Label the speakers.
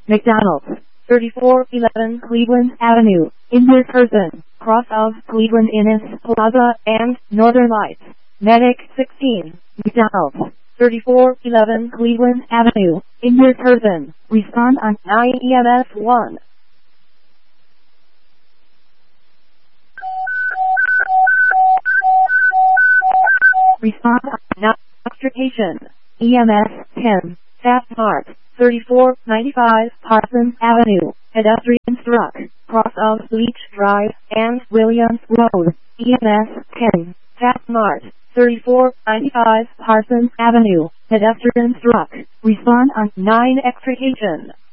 Speaker 1: McDonald's, 3411 Cleveland Avenue, injured person, cross of Cleveland Innes Plaza and Northern Lights. Medic 16, McDonald's, 3411 Cleveland Avenue, injured person, respond on 9 EMS 1. Respond on 9 extrication. EMS 10, Fast Mart, 3495 Parsons Avenue, pedestrian struck, cross of Leach Drive and Williams Road. EMS 10, Fast Mart, 3495 Parsons Avenue, pedestrian struck. Respond on 9 extrication.